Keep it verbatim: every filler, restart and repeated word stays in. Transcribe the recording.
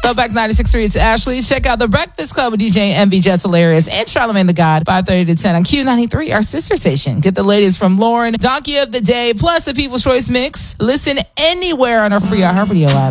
Throwback ninety-six point three, it's Ashley. Check out The Breakfast Club with D J M V, Jess Hilarious, and Charlamagne the God, five thirty to ten on Q ninety-three, our sister station. Get the latest from Lauren, Donkey of the Day, plus the People's Choice Mix. Listen anywhere on our free iHeartRadio app.